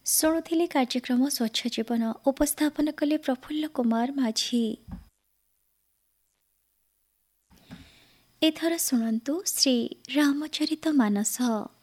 ଶୁଣୁଥିଲି କାର୍ଯ୍ୟକ୍ରମ ସ୍ୱଚ୍ଛ ଜୀବନ, ଉପସ୍ଥାପନ କଲେ ପ୍ରଫୁଲ୍ଲ କୁମାର ମାଝୀ। ଏଥର ଶୁଣନ୍ତୁ ଶ୍ରୀ ରାମଚରିତ ମାନସ।